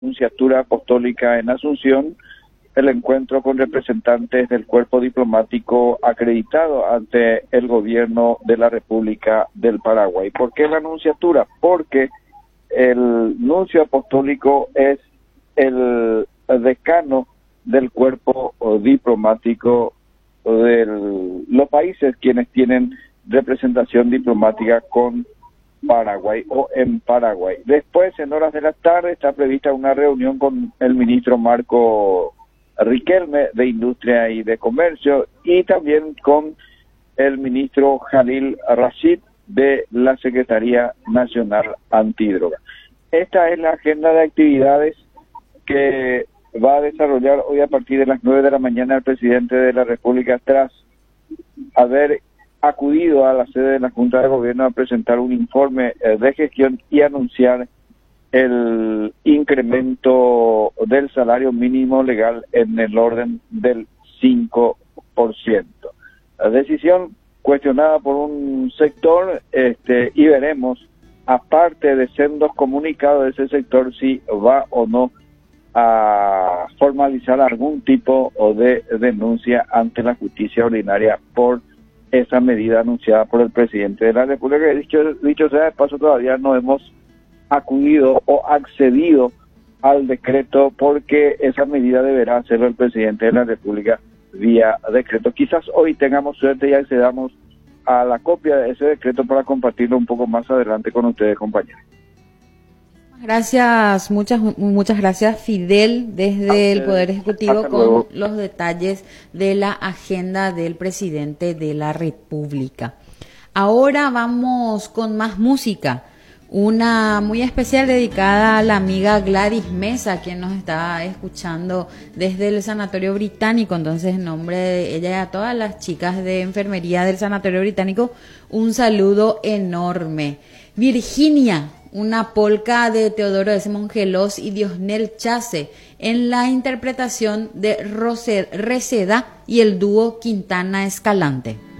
Nunciatura Apostólica en Asunción el encuentro con representantes del cuerpo diplomático acreditado ante el gobierno de la República del Paraguay. ¿Por qué la nunciatura? Porque el nuncio apostólico es el decano del cuerpo diplomático de los países quienes tienen representación diplomática con Paraguay o en Paraguay. Después, en horas de la tarde, está prevista una reunión con el ministro Marco Riquelme de Industria y de Comercio y también con el ministro Jalil Rashid de la Secretaría Nacional Antidroga. Esta es la agenda de actividades que va a desarrollar hoy a partir de las 9 de la mañana el presidente de la República tras haber acudido a la sede de la Junta de Gobierno a presentar un informe de gestión y anunciar el incremento del salario mínimo legal en el orden del 5%. La decisión cuestionada por un sector y veremos, aparte de sendos comunicados de ese sector, si va o no a formalizar algún tipo de denuncia ante la justicia ordinaria por esa medida anunciada por el presidente de la República. Dicho sea de paso, todavía no hemos acudido o accedido al decreto porque esa medida deberá hacerlo el presidente de la República vía decreto. Quizás hoy tengamos suerte y accedamos a la copia de ese decreto para compartirlo un poco más adelante con ustedes, compañeros. Gracias, muchas gracias, Fidel, desde el Poder Ejecutivo con los detalles de la agenda del presidente de la República. Ahora vamos con más música, una muy especial dedicada a la amiga Gladys Mesa, quien nos está escuchando desde el Sanatorio Británico. Entonces, en nombre de ella y a todas las chicas de enfermería del Sanatorio Británico, un saludo enorme. Virginia, una polca de Teodoro S. Mongelos y Diosnel Chase, en la interpretación de Reseda y el dúo Quintana Escalante.